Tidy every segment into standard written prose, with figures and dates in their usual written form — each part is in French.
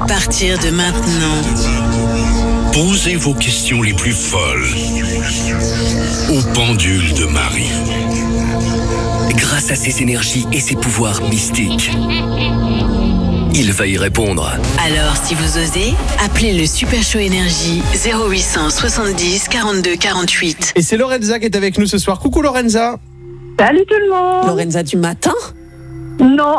partir de maintenant, Posez vos questions les plus folles au pendule de Marie. Grâce à ses énergies et ses pouvoirs mystiques, il va y répondre. alors si vous osez, appelez le Super Show Énergie 0800 70 42 48. Et c'est Lorenza qui est avec nous ce soir. Coucou Lorenza. Salut tout le monde. Lorenza du matin? Non.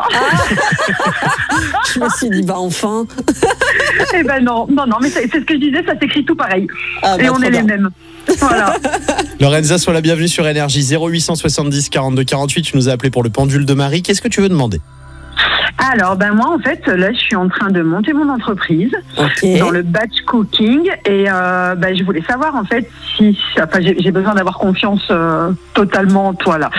Je me suis dit, bah enfin. Eh ben non, mais c'est ce que je disais, ça s'écrit tout pareil. Ah, bah, et on est les mêmes. Voilà. Lorenza, sois la bienvenue sur Énergie 0800 70 42 48. Tu nous as appelé pour le pendule de Marie. Qu'est-ce que tu veux demander? Alors, moi, en fait, là, je suis en train de monter mon entreprise dans le batch cooking et je voulais savoir, en fait, si... Enfin, j'ai besoin d'avoir confiance totalement en toi, là.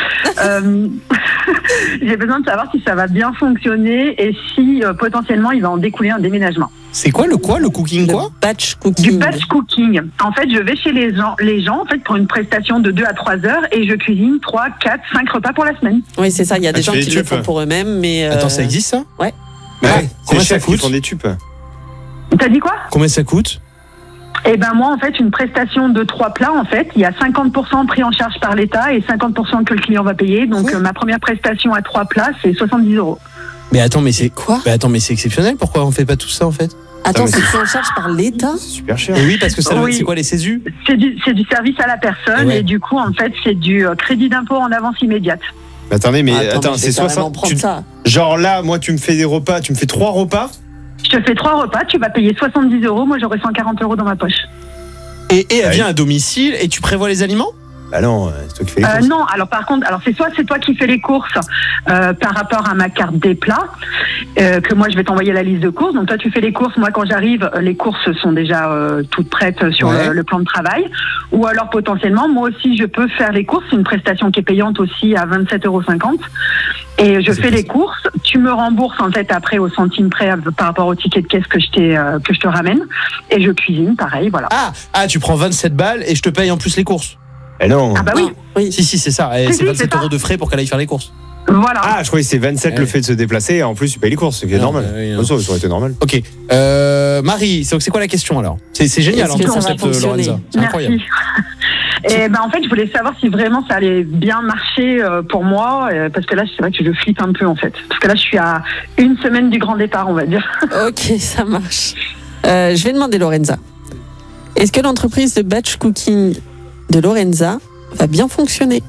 J'ai besoin de savoir si ça va bien fonctionner et si, potentiellement, il va en découler un déménagement. C'est quoi le cooking quoi? Batch cooking. Du batch cooking. En fait, je vais chez les gens en fait, pour une prestation de 2 à 3 heures et je cuisine 3, 4, 5 repas pour la semaine. Oui, c'est ça. Il y a des gens fais qui des le tubes. font pour eux-mêmes, mais... Attends, ça existe ça? Ouais. Combien ça coûte? Ils font des tubes. T'as dit quoi? Combien ça coûte? Moi, en fait, une prestation de 3 plats, en fait, il y a 50% pris en charge par l'État et 50% que le client va payer. Donc, ma première prestation à 3 plats, c'est 70 €. Mais attends, mais c'est quoi? Mais c'est exceptionnel. Pourquoi on fait pas tout ça en fait? Attends, mais c'est pris en charge par l'État? C'est super cher. Et oui, parce que ça, Oui. c'est quoi les CESU? C'est du service à la personne Ouais. et du coup, en fait, c'est du crédit d'impôt en avance immédiate. Attendez, mais Attends, c'est je vais carrément 60. prendre ça. Genre là, moi, tu me fais des repas, tu me fais 3 repas. Je te fais 3 repas, tu vas payer 70 €, moi j'aurai 140 € dans ma poche. Et elle Ouais. vient à domicile et tu prévois les aliments? Bah non, c'est toi qui fais les courses. Non, alors par contre, c'est soit c'est toi qui fais les courses par rapport à ma carte des plats, que moi je vais t'envoyer la liste de courses. Donc toi tu fais les courses, moi quand j'arrive, les courses sont déjà toutes prêtes sur Ouais. le plan de travail. Ou alors potentiellement, moi aussi je peux faire les courses, c'est une prestation qui est payante aussi à 27,50 €. Et je fais les courses, tu me rembourses en fait après au centime près par rapport au ticket de caisse que je te ramène. Et je cuisine, pareil, voilà. Tu prends 27 balles et je te paye en plus les courses. Eh non. Ah bah oui, Oui. Si, c'est ça. Si, C'est 27 c'est ça. € de frais pour qu'elle aille faire les courses. voilà. Ah, je croyais que c'est 27 Ouais. le fait de se déplacer et en plus tu payes les courses, ce qui est Non, normal. bah oui, non. Ça aurait été normal. Ok. Marie, c'est quoi la question alors? C'est génial Est-ce que ton ça va concept, fonctionner? Lorenza. C'est incroyable. Merci. Et en fait, je voulais savoir si vraiment ça allait bien marcher pour moi, parce que là, c'est vrai que je flippe un peu en fait. Parce que là, je suis à 1 semaine du grand départ, on va dire. Ok, ça marche. Je vais demander Lorenza. Est-ce que l'entreprise de batch cooking de Lorenza va bien fonctionner?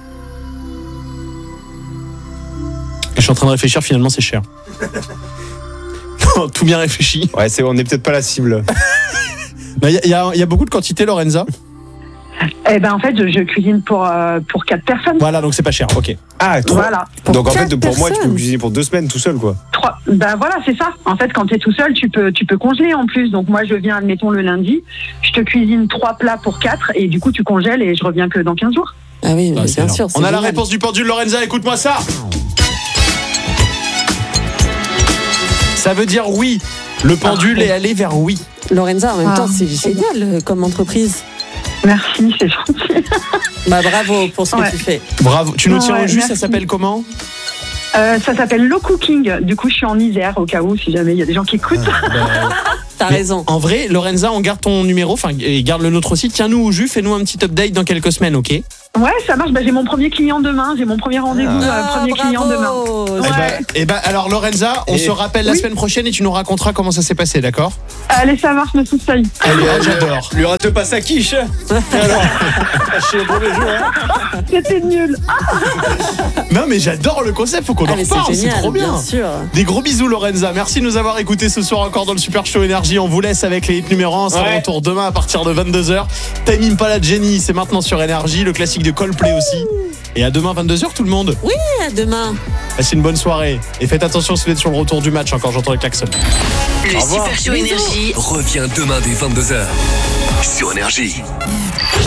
Je suis en train de réfléchir, finalement c'est cher. Non, tout bien réfléchi. Ouais, on est peut-être pas la cible. Il y a beaucoup de quantité, Lorenza. En fait, je cuisine pour 4 personnes. Voilà, donc c'est pas cher. Ok. Ah, 3. Voilà. Donc en fait, 4 pour moi, tu peux personnes. cuisiner pour 2 semaines tout seul, quoi. 3. Voilà, c'est ça. En fait, quand tu es tout seul, tu peux congeler en plus. Donc moi, je viens, admettons, le lundi. Je te cuisine 3 plats pour 4 et du coup, tu congèles et je reviens que dans 15 jours. Ah oui, Ah, c'est bien énorme. sûr. c'est On a la génial. réponse du pendule, Lorenza. Écoute-moi ça. Ça veut dire oui. Le pendule est allé vers oui. Lorenza, en même temps, c'est c'est génial comme entreprise. Merci, c'est gentil. Bravo pour ce que Ouais. tu fais. Bravo. Tu nous tiens Ouais, au jus. Ça merci. s'appelle comment? Ça s'appelle Low Cooking. Du coup, je suis en Isère au cas où, si jamais il y a des gens qui écoutent. T'as raison. En vrai, Lorenza, on garde ton numéro, et garde le nôtre aussi. Tiens-nous au jus, fais-nous un petit update dans quelques semaines, ok? Ouais, ça marche. J'ai mon premier client demain. J'ai mon premier rendez-vous, premier client demain. Ouais. Alors Lorenza, on se rappelle la semaine prochaine et tu nous raconteras comment ça s'est passé, d'accord? Allez, ça marche, me soucie. Allez, j'adore. Lui rate pas sa quiche. Alors, chez le premier jour. Hein. C'était nul. Non mais j'adore le concept, faut qu'on en mais reparle, c'est c'est génial, trop bien. bien sûr. Des gros bisous Lorenza, merci de nous avoir écoutés ce soir encore dans le Super Show Énergie. On vous laisse avec les hits numéro 1, on sera de retour demain à partir de 22h. Time Impala Jenny, c'est maintenant sur Énergie, le classique de Coldplay aussi. Et à demain 22h tout le monde. Oui, à demain. Passez une bonne soirée et faites attention si vous êtes sur le retour du match, encore j'entends le klaxon. Le Super Show Énergie Reviens demain dès 22h sur Énergie.